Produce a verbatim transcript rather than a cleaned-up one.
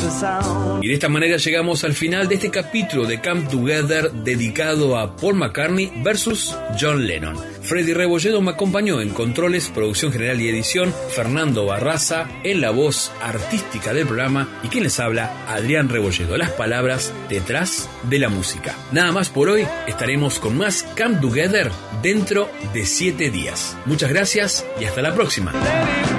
Y de esta manera llegamos al final de este capítulo de Come Together dedicado a Paul McCartney versus John Lennon. Freddy Rebolledo me acompañó en controles, producción general y edición, Fernando Barraza en la voz artística del programa y quien les habla, Adrián Rebolledo, las palabras detrás de la música. Nada más por hoy, estaremos con más Come Together dentro de siete días. Muchas gracias y hasta la próxima.